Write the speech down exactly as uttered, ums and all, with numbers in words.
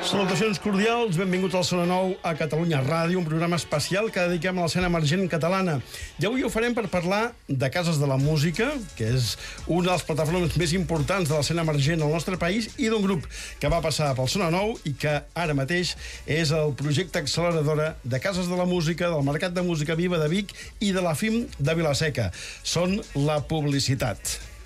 Salutacions cordials, benvinguts al Sona Nou a Catalunya Ràdio, un programa especial que dediquem a l'escena emergent catalana. I avui ho farem per parlar de Cases de la Música, que és una de les plataformes més importants de l'escena emergent al nostre país, i d'un grup que va passar pel Sona Nou i que ara mateix és el projecte acceleradora de Cases de la Música, del Mercat de Música Viva de Vic i de la F I M de Vila-seca. Són La Publicitat.